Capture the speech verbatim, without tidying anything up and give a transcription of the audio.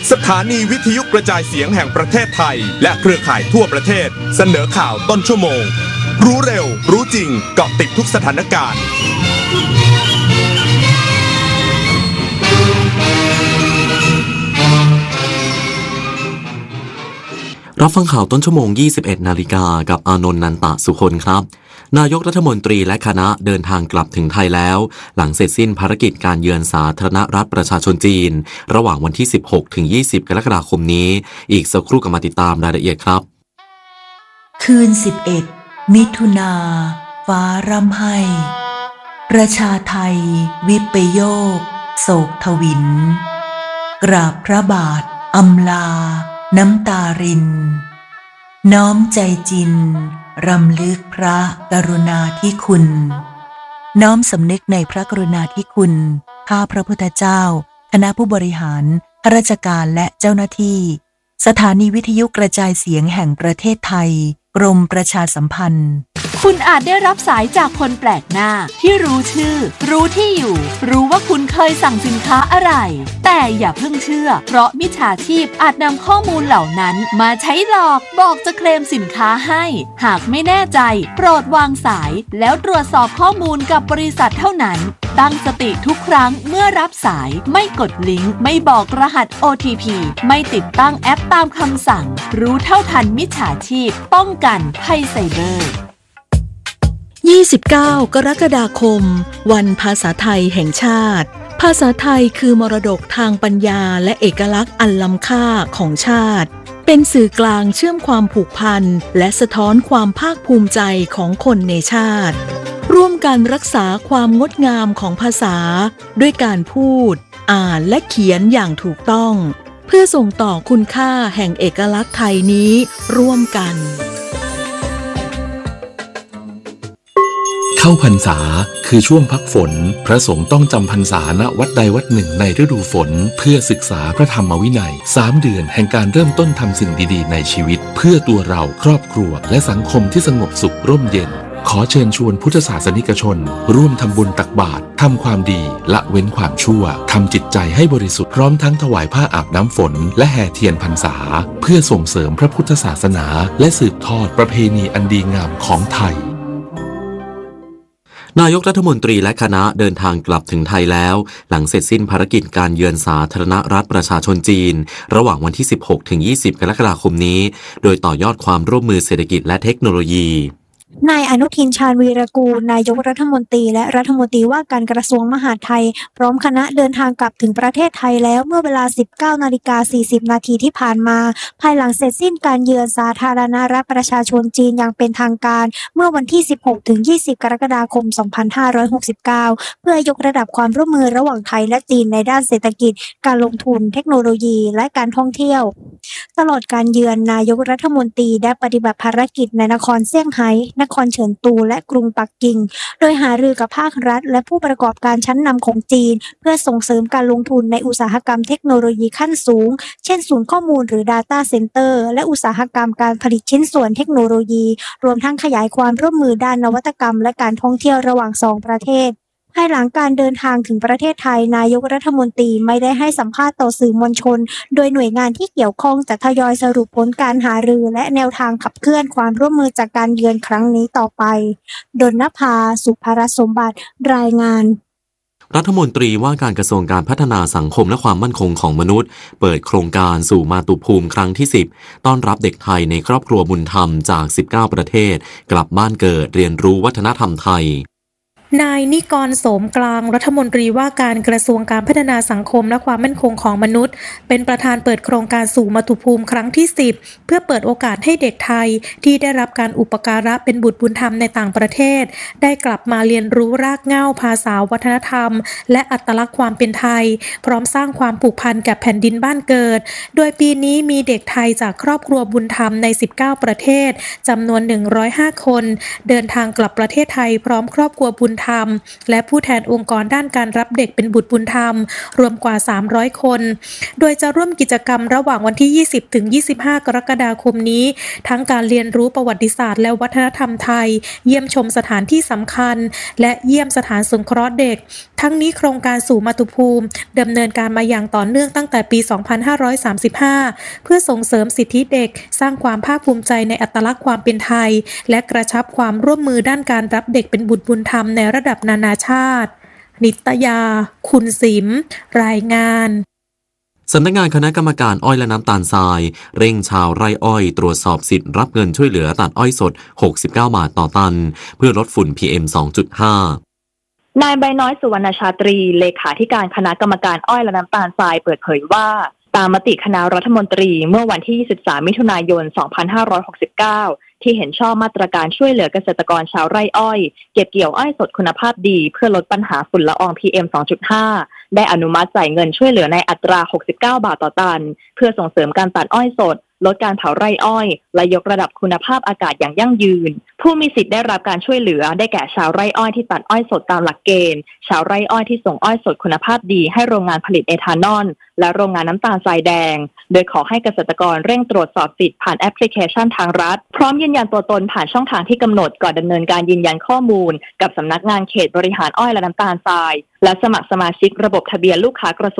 สถานีวิทยุกระจายเสียงแห่งประเทศไทยและเครือข่ายทั่วประเทศเสนอข่าวต้นชั่วโมงรู้เร็วรู้จริงเกาะติดทุกสถานการณ์รับฟังข่าวต้นชั่วโมง ยี่สิบเอ็ดนาฬิกากับอานนท์ นันตะสุคนครับนายกรัฐมนตรีและคณะเดินทางกลับถึงไทยแล้วหลังเสร็จสิ้นภารกิจการเยือนสาธารณรัฐประชาชนจีนระหว่างวันที่ สิบหกถึงยี่สิบ กรกฎาคมนี้อีกสักครู่กลับมาติดตามรายละเอียดครับคืน สิบเอ็ด มิถุนาฟ้าร่ำไห้ประชาไทยวิปโยคโศกทวินกราบพระบาทอำลาน้ำตารินน้อมใจจินรำลึกพระกรุณาธิคุณน้อมสำนึกในพระกรุณาธิคุณข้าพระพุทธเจ้าคณะผู้บริหารข้าราชการและเจ้าหน้าที่สถานีวิทยุกระจายเสียงแห่งประเทศไทยกรมประชาสัมพันธ์คุณอาจได้รับสายจากคนแปลกหน้าที่รู้ชื่อรู้ที่อยู่รู้ว่าคุณเคยสั่งสินค้าอะไรแต่อย่าเพิ่งเชื่อเพราะมิจฉาชีพอาจนำข้อมูลเหล่านั้นมาใช้หลอกบอกจะเคลมสินค้าให้หากไม่แน่ใจโปรดวางสายแล้วตรวจสอบข้อมูลกับบริษัทเท่านั้นตั้งสติทุกครั้งเมื่อรับสายไม่กดลิงก์ไม่บอกรหัส โอ ที พี ไม่ติดตั้งแอปตามคำสั่งรู้เท่าทันมิจฉาชีพป้องกันภัยไซเบอร์ยี่สิบเก้า กรกฎาคมวันภาษาไทยแห่งชาติภาษาไทยคือมรดกทางปัญญาและเอกลักษณ์อันล้ำค่าของชาติเป็นสื่อกลางเชื่อมความผูกพันและสะท้อนความภาคภูมิใจของคนในชาติร่วมกันรักษาความงดงามของภาษาด้วยการพูดอ่านและเขียนอย่างถูกต้องเพื่อส่งต่อคุณค่าแห่งเอกลักษณ์ไทยนี้ร่วมกันเข้าพรรษาคือช่วงพักฝนพระสงฆ์ต้องจำพรรษาณวัดใดวัดหนึ่งในฤดูฝนเพื่อศึกษาพระธรรมวินัยสามเดือนแห่งการเริ่มต้นทำสิ่งดีๆในชีวิตเพื่อตัวเราครอบครัวและสังคมที่สงบสุขร่มเย็นขอเชิญชวนพุทธศาสนิกชนร่วมทำบุญตักบาตรทำความดีละเว้นความชั่วทำจิตใจให้บริสุทธิ์พร้อมทั้งถวายผ้าอาบน้ำฝนและแห่เทียนพรรษาเพื่อส่งเสริมพระพุทธศาสนาและสืบทอดประเพณีอันดีงามของไทยนายกรัฐมนตรีและคณะเดินทางกลับถึงไทยแล้วหลังเสร็จสิ้นภารกิจการเยือนสาธารณรัฐประชาชนจีนระหว่างวันที่ สิบหกถึงยี่สิบ กรกฎาคมนี้โดยต่อยอดความร่วมมือเศรษฐกิจและเทคโนโลยีนายอนุทินชาญวีรกูลนายกรัฐมนตรีและรัฐมนตรีว่าการกระทรวงมหาดไทยพร้อมคณะเดินทางกลับถึงประเทศไทยแล้วเมื่อเวลา สิบเก้านาฬิกาสี่สิบนาทีที่ผ่านมาภายหลังเสร็จสิ้นการเยือนสาธารณรัฐประชาชนจีนอย่างเป็นทางการเมื่อวันที่ สิบหกถึงยี่สิบ กรกฎาคม สองพันห้าร้อยหกสิบเก้า เพื่อยกระดับความร่วมมือระหว่างไทยและจีนในด้านเศรษฐกิจการลงทุนเทคโนโลยีและการท่องเที่ยวตลอดการเยือนนายกรัฐมนตรีได้ปฏิบัติภารกิจในนครเซี่ยงไฮ้นครเฉินตูและกรุงปักกิ่งโดยหารือกับภาครัฐและผู้ประกอบการชั้นนำของจีนเพื่อส่งเสริมการลงทุนในอุตสาหกรรมเทคโนโลยีขั้นสูงเช่นศูนย์ข้อมูลหรือ Data Center และอุตสาหกรรมการผลิตชิ้นส่วนเทคโนโลยีรวมทั้งขยายความร่วมมือด้านนวัตกรรมและการท่องเที่ยวระหว่างสองประเทศภายหลังการเดินทางถึงประเทศไทยนายกรัฐมนตรีไม่ได้ให้สัมภาษณ์ต่อสื่อมวลชนโดยหน่วยงานที่เกี่ยวข้องจะทยอยสรุปผลการหารือและแนวทางขับเคลื่อนความร่วมมือจากการเยือนครั้งนี้ต่อไปดลนภาสุภรสมบัติรายงานรัฐมนตรีว่าการกระทรวงการพัฒนาสังคมและความมั่นคงของมนุษย์เปิดโครงการสู่มาตุภูมิครั้งที่สิบต้อนรับเด็กไทยในครอบครัวบุญธรรมจากสิบเก้าประเทศกลับบ้านเกิดเรียนรู้วัฒนธรรมไทยนายนิกรโสมกลางรัฐมนตรีว่าการกระทรวงการพัฒนาสังคมและความมั่นคงของมนุษย์เป็นประธานเปิดโครงการสู่มาตุภูมิครั้งที่สิบเพื่อเปิดโอกาสให้เด็กไทยที่ได้รับการอุปการะเป็นบุตรบุญธรรมในต่างประเทศได้กลับมาเรียนรู้รากเหง้าภาษาวัฒนธรรมและอัตลักษณ์ความเป็นไทยพร้อมสร้างความผูกพันกับแผ่นดินบ้านเกิดโดยปีนี้มีเด็กไทยจากครอบครัวบุญธรรมในสิบเก้าประเทศจำนวนหนึ่งร้อยห้าคนเดินทางกลับประเทศไทยพร้อมครอบครัวบุญธธรรมและผู้แทนองค์กรด้านการรับเด็กเป็นบุตรบุญธรรมรวมกว่าสามร้อยคนโดยจะร่วมกิจกรรมระหว่างวันที่ยี่สิบถึงยี่สิบห้ากรกฎาคมนี้ทั้งการเรียนรู้ประวัติศาสตร์และวัฒนธรรมไทยเยี่ยมชมสถานที่สำคัญและเยี่ยมสถานสงเคราะห์เด็กทั้งนี้โครงการสู่มาตุภูมิดำเนินการมาอย่างต่อเนื่องตั้งแต่ปี สองพันห้าร้อยสามสิบห้า เพื่อส่งเสริมสิทธิเด็กสร้างความภาคภูมิใจในอัตลักษณ์ความเป็นไทยและกระชับความร่วมมือด้านการรับเด็กเป็นบุตรบุญธรรมในระดับนานาชาตินิตยาคุณสิมรายงานสำนักงานคณะกรรมการอ้อยและน้ำตาลทรายเร่งชาวไร่อ้อยตรวจสอบสิทธิ์รับเงินช่วยเหลือตัดอ้อยสดหกสิบเก้าบาทต่อตันเพื่อลดฝุ่น พี เอ็ม สองจุดห้านายใบน้อยสุวรรณชาตรีเลขาธิการคณะกรรมการอ้อยและน้ำตาลทรายเปิดเผยว่าตามมติคณะรัฐมนตรีเมื่อวันที่ยี่สิบสามมิถุนายนสองพันห้าร้อยหกสิบเก้าที่เห็นชอบมาตรการช่วยเหลือเกษตรกรชาวไร่อ้อยเก็บเกี่ยวอ้อยสดคุณภาพดีเพื่อลดปัญหาฝุ่นละออง พี เอ็ม สองจุดห้า ได้อนุมัติจ่ายเงินช่วยเหลือในอัตราหกสิบเก้าบาทต่อตันเพื่อส่งเสริมการตัดอ้อยสดลดการเผาไร่อ้อยและยกระดับคุณภาพอากาศอย่างยั่งยืนผู้มีสิทธิ์ได้รับการช่วยเหลือได้แก่ชาวไร่อ้อยที่ตัดอ้อยสดตามหลักเกณฑ์ชาวไร่อ้อยที่ส่งอ้อยสดคุณภาพดีให้โรงงานผลิตเอทานอลและโรงงานน้ำตาลทรายแดงโดยขอให้เกษตรกรเร่งตรวจสอบสิทธิ์ผ่านแอปพลิเคชันทางรัฐพร้อมยืนยันตัวตนผ่านช่องทางที่กำหนดก่อนดำเนินการยืนยันข้อมูลกับสำนักงานเขตบริหารอ้อยและน้ำตาลทรายและสมัครสมาชิกระบบทะเบียนลูกค้ากระทรวง